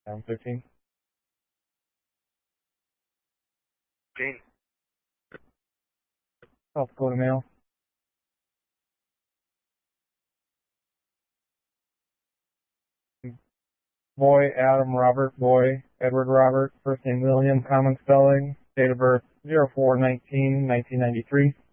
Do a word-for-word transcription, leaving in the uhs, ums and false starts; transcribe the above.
I'm thirteen. Gene. South Dakota male. Boy, Adam Robert, boy, Edward Robert, first name William, common spelling, date of birth zero four nineteen nineteen ninety-three.